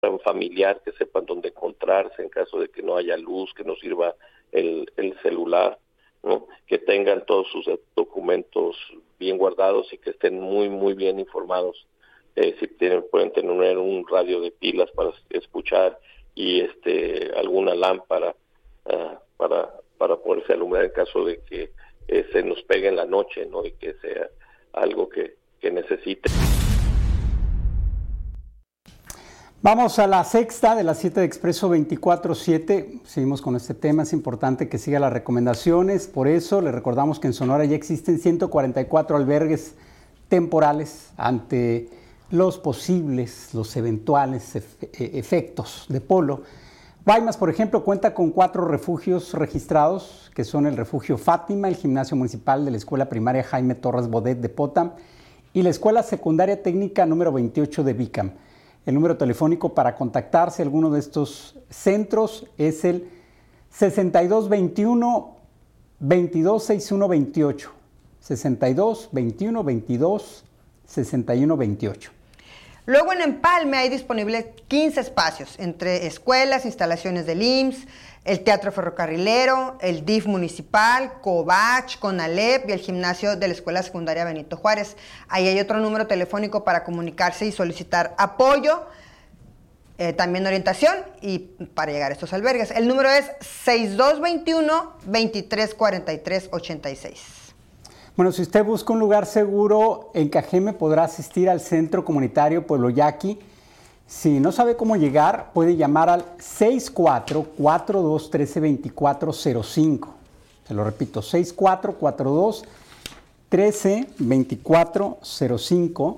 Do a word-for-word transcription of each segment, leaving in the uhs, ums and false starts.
familiar, que sepan dónde encontrarse en caso de que no haya luz, que no sirva el, el celular, ¿no? Que tengan todos sus documentos bien guardados y que estén muy, muy bien informados. Eh, si tienen, pueden tener un radio de pilas para escuchar y este alguna lámpara uh, para, para poderse alumbrar en caso de que eh, se nos pegue en la noche, ¿no? Y que sea algo que, que necesite. Vamos a la sexta de las siete de Expreso veinticuatro siete. Seguimos con este tema. Es importante que siga las recomendaciones. Por eso le recordamos que en Sonora ya existen ciento cuarenta y cuatro albergues temporales ante los posibles, los eventuales efe- efectos de polo. Guaymas, por ejemplo, cuenta con cuatro refugios registrados, que son el Refugio Fátima, el Gimnasio Municipal de la Escuela Primaria Jaime Torres Bodet de Potam y la Escuela Secundaria Técnica número veintiocho de Bicam. El número telefónico para contactarse a alguno de estos centros es el sesenta y dos veintiuno veintidós sesenta y uno veintiocho. sesenta y dos veintiuno veintidós sesenta y uno veintiocho. Luego en Empalme hay disponibles quince espacios entre escuelas, instalaciones del I M S S, el Teatro Ferrocarrilero, el D I F municipal, Covach, Conalep y el gimnasio de la Escuela Secundaria Benito Juárez. Ahí hay otro número telefónico para comunicarse y solicitar apoyo, eh, también orientación y para llegar a estos albergues. El número es sesenta y dos veintiuno veintitrés cuarenta y tres ochenta y seis. Bueno, si usted busca un lugar seguro en Cajeme, podrá asistir al Centro Comunitario Pueblo Yaqui. Si no sabe cómo llegar, puede llamar al seis cuatro cuatro dos uno tres dos cuatro cero cinco. Se lo repito, seis cuatro cuatro dos uno tres dos cuatro cero cinco.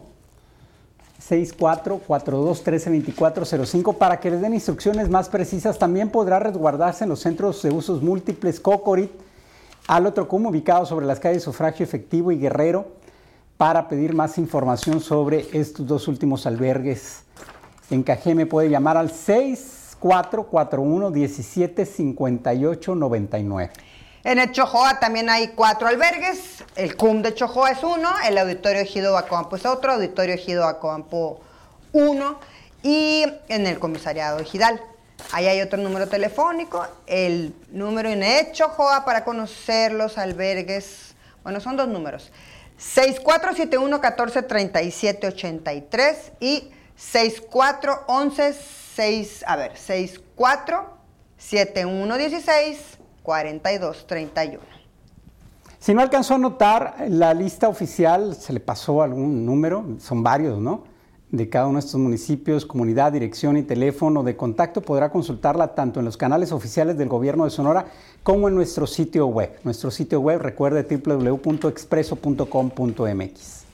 seis cuatro cuatro dos uno tres dos cuatro cero cinco para que les den instrucciones más precisas. También podrá resguardarse en los centros de usos múltiples Cocorit, al otro como ubicado sobre las calles Sufragio Efectivo y Guerrero, para pedir más información sobre estos dos últimos albergues. En Cajeme puede llamar al seis cuatro cuatro uno uno siete cinco ocho nueve nueve. En el Chojoa también hay cuatro albergues. El C U M de Chojoa es uno, el Auditorio Ejido Acobampo es otro, Auditorio Ejido Acobampo uno y en el Comisariado Ejidal. Ahí hay otro número telefónico, el número en el Chojoa para conocer los albergues. Bueno, son dos números. seis cuatro siete uno uno cuatro tres siete ocho tres y seis cuatro once seis, a ver, seis cuatro siete uno uno seis cuarenta y dos treinta y uno. Si no alcanzó a notar la lista oficial, se le pasó algún número, son varios, ¿no? De cada uno de estos municipios, comunidad, dirección y teléfono de contacto, podrá consultarla tanto en los canales oficiales del Gobierno de Sonora como en nuestro sitio web. Nuestro sitio web, recuerde, doble u doble u doble u punto expreso punto com punto m x.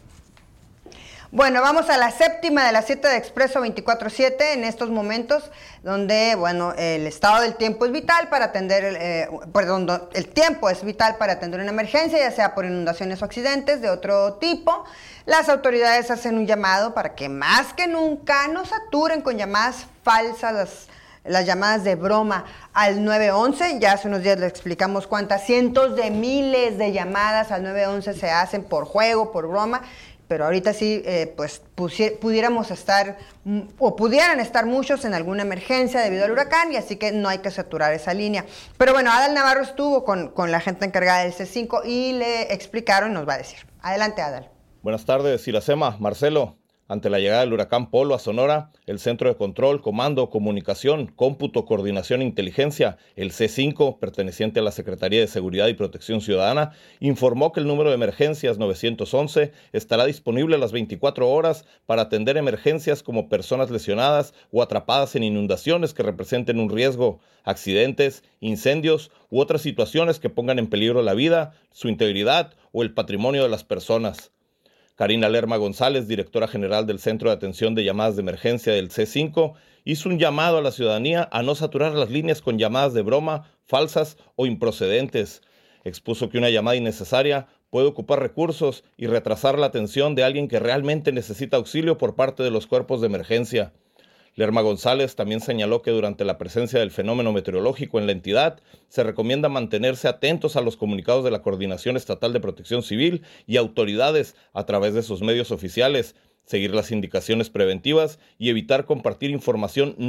Bueno, vamos a la séptima de las siete de Expreso veinticuatro siete en estos momentos donde, bueno, el estado del tiempo es vital para atender, eh, perdón, el tiempo es vital para atender una emergencia, ya sea por inundaciones o accidentes de otro tipo. Las autoridades hacen un llamado para que más que nunca no saturen con llamadas falsas, las, las llamadas de broma al nueve once. Ya hace unos días les explicamos cuántas cientos de miles de llamadas al nueve once se hacen por juego, por broma. Pero ahorita sí, eh, pues pudiéramos estar, o pudieran estar muchos en alguna emergencia debido al huracán, y así que no hay que saturar esa línea. Pero bueno, Adal Navarro estuvo con, con la gente encargada del C cinco y le explicaron y nos va a decir. Adelante, Adal. Buenas tardes, Iracema, Marcelo. Ante la llegada del huracán Polo a Sonora, el Centro de Control, Comando, Comunicación, Cómputo, Coordinación e Inteligencia, el C cinco, perteneciente a la Secretaría de Seguridad y Protección Ciudadana, informó que el número de emergencias nueve once estará disponible a las veinticuatro horas para atender emergencias como personas lesionadas o atrapadas en inundaciones que representen un riesgo, accidentes, incendios u otras situaciones que pongan en peligro la vida, su integridad o el patrimonio de las personas. Karina Lerma González, directora general del Centro de Atención de Llamadas de Emergencia del C cinco, hizo un llamado a la ciudadanía a no saturar las líneas con llamadas de broma, falsas o improcedentes. Expuso que una llamada innecesaria puede ocupar recursos y retrasar la atención de alguien que realmente necesita auxilio por parte de los cuerpos de emergencia. Lerma González también señaló que durante la presencia del fenómeno meteorológico en la entidad, se recomienda mantenerse atentos a los comunicados de la Coordinación Estatal de Protección Civil y autoridades a través de sus medios oficiales, seguir las indicaciones preventivas y evitar compartir información